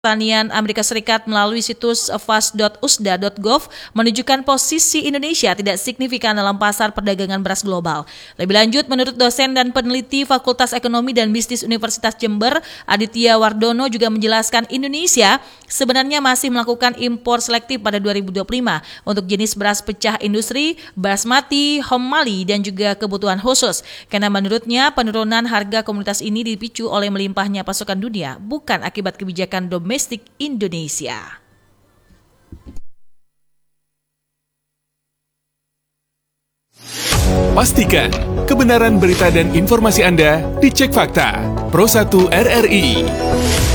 Pertanian Amerika Serikat melalui situs fast.usda.gov menunjukkan posisi Indonesia tidak signifikan dalam pasar perdagangan beras global. Lebih lanjut, menurut dosen dan peneliti Fakultas Ekonomi dan Bisnis Universitas Jember, Aditya Wardono juga menjelaskan Indonesia sebenarnya masih melakukan impor selektif pada 2025 untuk jenis beras pecah industri, basmati, homali, dan juga kebutuhan khusus. Karena menurutnya penurunan harga komoditas ini dipicu oleh melimpahnya pasokan dunia, bukan akibat kebijakan domestik Indonesia. Pastikan kebenaran berita dan informasi Anda dicek fakta. Pro 1 RRI.